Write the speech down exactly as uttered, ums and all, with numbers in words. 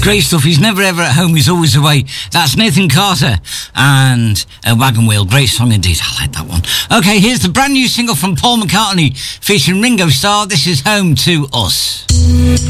Great stuff. He's never ever at home, he's always away. That's Nathan Carter and a Wagon Wheel. Great song indeed. I like that one. Okay, here's the brand new single from Paul McCartney featuring Ringo Starr. This is Home to Us.